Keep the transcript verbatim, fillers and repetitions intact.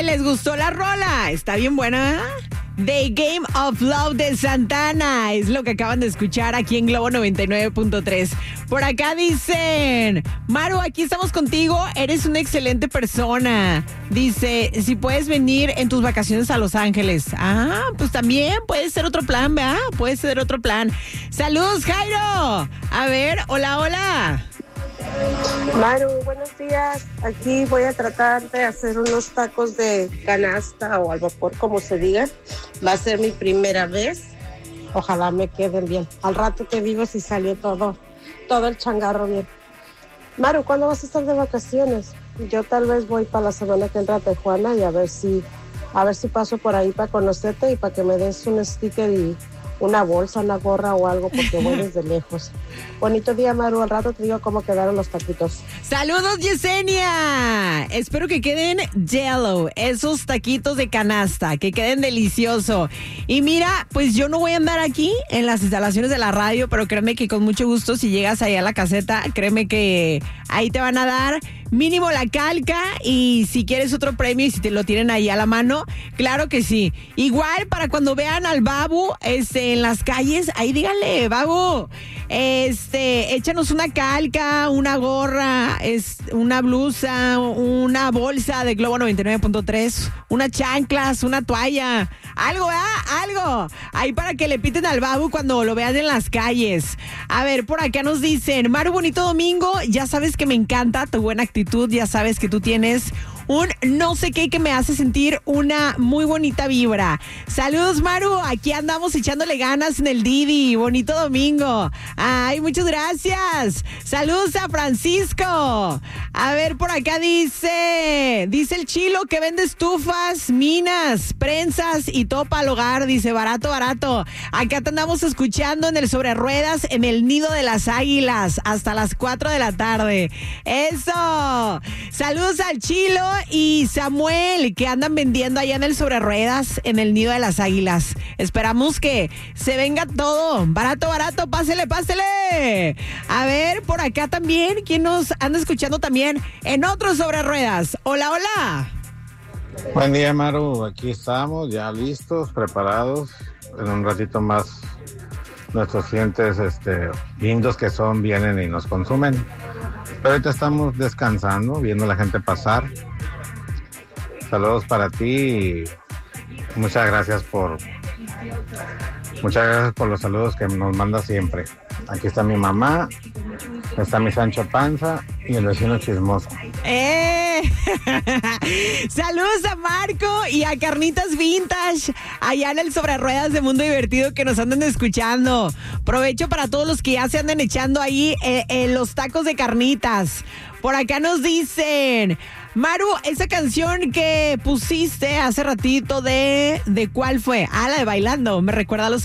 ¿les gustó la rola? Está bien buena. The Game of Love de Santana es lo que acaban de escuchar aquí en Globo noventa y nueve punto tres. Por acá dicen, Maru, aquí estamos contigo, eres una excelente persona. Dice, si puedes venir en tus vacaciones a Los Ángeles. Ah, pues también puede ser otro plan, ¿verdad? Puede ser otro plan. Saludos, Jairo. A ver, hola, hola. Maru, buenos días. Aquí voy a tratar de hacer unos tacos de canasta o al vapor, como se diga. Va a ser mi primera vez. Ojalá me queden bien. Al rato te digo si salió todo, todo el changarro bien. Maru, ¿cuándo vas a estar de vacaciones? Yo tal vez voy para la semana que entra a Tijuana y a ver si, a ver si paso por ahí para conocerte y para que me des un sticker y una bolsa, una gorra o algo, porque voy desde lejos. Bonito día, Maru. Al rato te digo cómo quedaron los taquitos. ¡Saludos, Yesenia! Espero que queden yellow, esos taquitos de canasta, que queden delicioso. Y mira, pues yo no voy a andar aquí en las instalaciones de la radio, pero créeme que con mucho gusto, si llegas ahí a la caseta, créeme que ahí te van a dar mínimo la calca, y si quieres otro premio y si te lo tienen ahí a la mano, claro que sí. Igual para cuando vean al Babu este, en las calles, ahí díganle, Babu, este, échanos una calca, una gorra, es, una blusa, una bolsa de Globo noventa y nueve punto tres, unas chanclas, una toalla, algo, ¿eh? Algo, ahí para que le piten al Babu cuando lo vean en las calles. A ver, por acá nos dicen, Maru, bonito domingo, ya sabes que me encanta tu buena actitud, ya sabes que tú tienes un no sé qué que me hace sentir una muy bonita vibra. Saludos, Maru, aquí andamos echándole ganas en el Didi, bonito domingo. Ay, muchas gracias. Saludos a Francisco. A ver, por acá dice, dice el Chilo que vende estufas, minas, prensas y todo para el hogar, dice, barato, barato. Acá te andamos escuchando en el Sobre Ruedas, en el Nido de las Águilas, hasta las cuatro de la tarde. Eso. Saludos al Chilo y Samuel, que andan vendiendo allá en el Sobre Ruedas, en el Nido de las Águilas. Esperamos que se venga todo. Barato, barato, pásele, pásele. A ver, por acá también, ¿quién nos anda escuchando también en otros Sobre Ruedas? Hola, hola. Buen día, Maru. Aquí estamos, ya listos, preparados. En un ratito más, nuestros clientes este, lindos que son, vienen y nos consumen. Pero ahorita estamos descansando, viendo a la gente pasar. Saludos para ti y muchas gracias por muchas gracias por los saludos que nos manda siempre. Aquí está mi mamá, está mi Sancho Panza y el vecino chismoso. ¡Eh! Saludos a Marco y a Carnitas Vintage, allá en el Sobre Ruedas de Mundo Divertido, que nos andan escuchando. Provecho para todos los que ya se andan echando ahí eh, eh, los tacos de carnitas. Por acá nos dicen, Maru, esa canción que pusiste hace ratito de, ¿de cuál fue? Ah, la de Bailando, me recuerda a los